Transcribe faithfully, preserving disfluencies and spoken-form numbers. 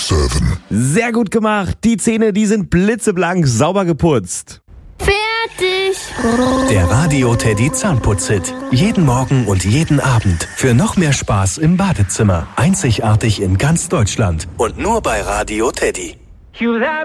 sieben. Sehr gut gemacht. Die Zähne, die sind blitzeblank, sauber geputzt. Fertig. Der Radio Teddy Zahnputz-Hit. Jeden Morgen und jeden Abend. Für noch mehr Spaß im Badezimmer. Einzigartig in ganz Deutschland. Und nur bei Radio Teddy.